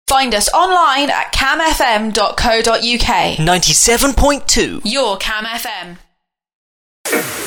Find us online at camfm.co.uk. 97.2. Your Cam FM.